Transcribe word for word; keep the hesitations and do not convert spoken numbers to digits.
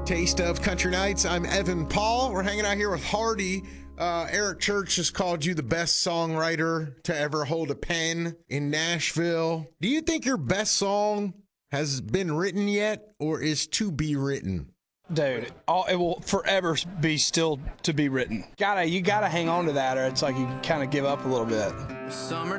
Taste of Country Nights. I'm Evan Paul. We're hanging out here with Hardy. Uh, Eric Church has called you the best songwriter to ever hold a pen in Nashville. Do you think your best song has been written yet or is to be written? Dude, all, it will forever be still to be written. Gotta, you gotta hang on to that, or it's like you kind of give up a little bit. Summer